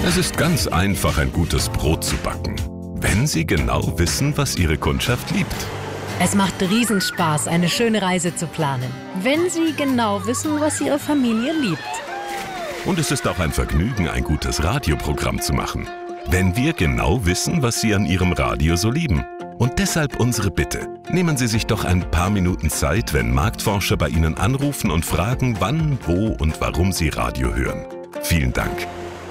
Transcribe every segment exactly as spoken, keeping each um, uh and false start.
Es ist ganz einfach, ein gutes Brot zu backen, wenn Sie genau wissen, was Ihre Kundschaft liebt. Es macht Riesenspaß, eine schöne Reise zu planen, wenn Sie genau wissen, was Ihre Familie liebt. Und es ist auch ein Vergnügen, ein gutes Radioprogramm zu machen, wenn wir genau wissen, was Sie an Ihrem Radio so lieben. Und deshalb unsere Bitte. Nehmen Sie sich doch ein paar Minuten Zeit, wenn Marktforscher bei Ihnen anrufen und fragen, wann, wo und warum Sie Radio hören. Vielen Dank.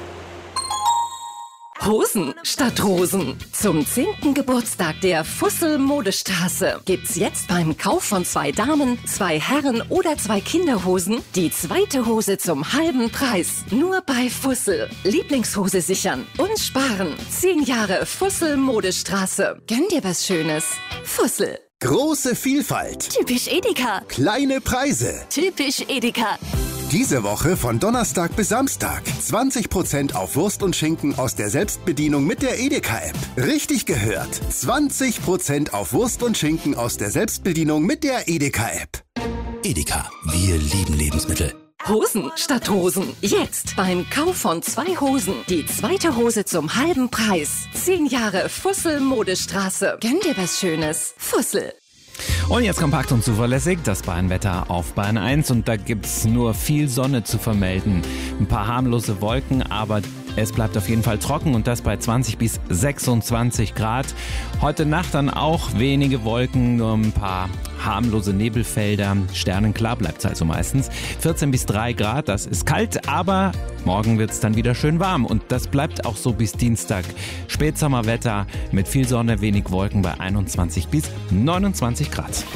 Hosen statt Rosen. Zum zehnten Geburtstag der Fussel Modestraße gibt's jetzt beim Kauf von zwei Damen, zwei Herren oder zwei Kinderhosen die zweite Hose zum halben Preis. Nur bei Fussel. Lieblingshose sichern und sparen. Zehn Jahre Fussel Modestraße. Gönn dir was Schönes. Fussel. Große Vielfalt. Typisch Edeka. Kleine Preise. Typisch Edeka. Diese Woche von Donnerstag bis Samstag. zwanzig Prozent auf Wurst und Schinken aus der Selbstbedienung mit der Edeka-App. Richtig gehört. zwanzig Prozent auf Wurst und Schinken aus der Selbstbedienung mit der Edeka-App. Edeka, wir lieben Lebensmittel. Hosen statt Rosen. Jetzt beim Kauf von zwei Hosen die zweite Hose zum halben Preis. Zehn Jahre Fussel Modestraße. Gönn dir was Schönes. Fussel. Und jetzt kompakt und zuverlässig das Bayernwetter auf Bayern eins und da gibt's nur viel Sonne zu vermelden. Ein paar harmlose Wolken, aber es bleibt auf jeden Fall trocken und das bei zwanzig bis sechsundzwanzig Grad. Heute Nacht dann auch wenige Wolken, nur ein paar harmlose Nebelfelder. Sternenklar bleibt's also meistens. vierzehn bis drei Grad, das ist kalt, aber morgen wird's dann wieder schön warm und das bleibt auch so bis Dienstag. Spätsommerwetter mit viel Sonne, wenig Wolken bei einundzwanzig bis neunundzwanzig Grad.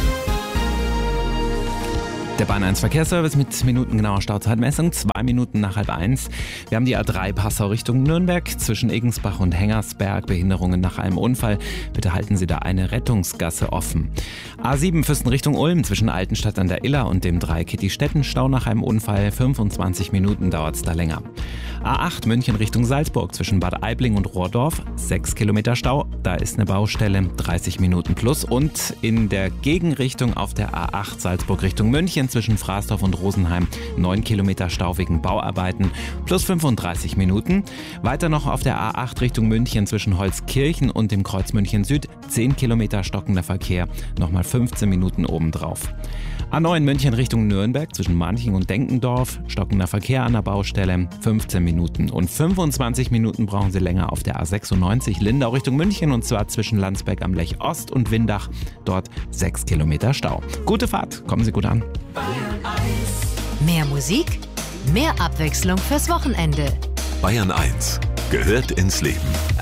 Der Bayern eins Verkehrsservice mit minutengenauer Stauzeitmessung, zwei Minuten nach halb eins. Wir haben die A drei Passau Richtung Nürnberg, zwischen Egensbach und Hengersberg, Behinderungen nach einem Unfall. Bitte halten Sie da eine Rettungsgasse offen. A sieben Füssen Richtung Ulm, zwischen Altenstadt an der Iller und dem Dreieck Kitty-Stetten, Stau nach einem Unfall, fünfundzwanzig Minuten dauert's da länger. A acht München Richtung Salzburg, zwischen Bad Aibling und Rohrdorf, sechs Kilometer Stau, da ist eine Baustelle, dreißig Minuten plus. Und in der Gegenrichtung auf der A acht Salzburg Richtung München, zwischen Fraßdorf und Rosenheim, neun Kilometer Stau wegen Bauarbeiten, plus fünfunddreißig Minuten. Weiter noch auf der A acht Richtung München zwischen Holzkirchen und dem Kreuz München Süd, zehn Kilometer stockender Verkehr, nochmal fünfzehn Minuten obendrauf. A neun München Richtung Nürnberg, zwischen Manching und Denkendorf, stockender Verkehr an der Baustelle, fünfzehn Minuten. Und fünfundzwanzig Minuten brauchen Sie länger auf der A sechsundneunzig Lindau Richtung München und zwar zwischen Landsberg am Lech Ost und Windach, dort sechs Kilometer Stau. Gute Fahrt, kommen Sie gut an. Mehr Musik, mehr Abwechslung fürs Wochenende. Bayern eins gehört ins Leben.